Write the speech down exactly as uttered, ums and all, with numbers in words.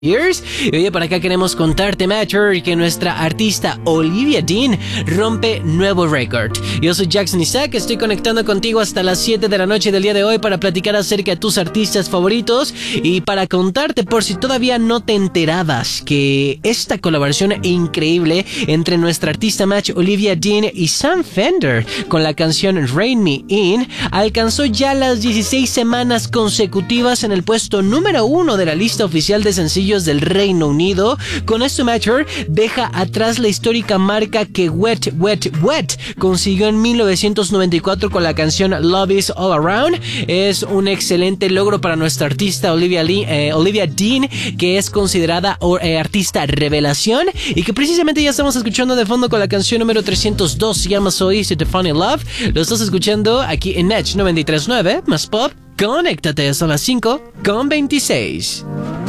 Years. Y oye, por acá queremos contarte, Matcher, que nuestra artista Olivia Dean rompe nuevo récord. Yo soy Jackson Isaac, estoy conectando contigo hasta las siete de la noche del día de hoy para platicar acerca de tus artistas favoritos y para contarte, por si todavía no te enterabas, que esta colaboración increíble entre nuestra artista match Olivia Dean y Sam Fender con la canción Rein Me In alcanzó ya las dieciséis semanas consecutivas en el puesto número uno de la lista oficial de sencillos del Reino Unido. Con esto, Matcher deja atrás la histórica marca que Wet Wet Wet consiguió en mil novecientos noventa y cuatro con la canción Love Is All Around. Es un excelente logro para nuestra artista Olivia, Lee, eh, Olivia Dean, que es considerada eh, artista revelación y que precisamente ya estamos escuchando de fondo con la canción número trescientos dos, se llama So Easy to Fall in Love. Lo estás escuchando aquí en Edge noventa y tres punto nueve más pop. Conéctate, son las cinco con veintiséis.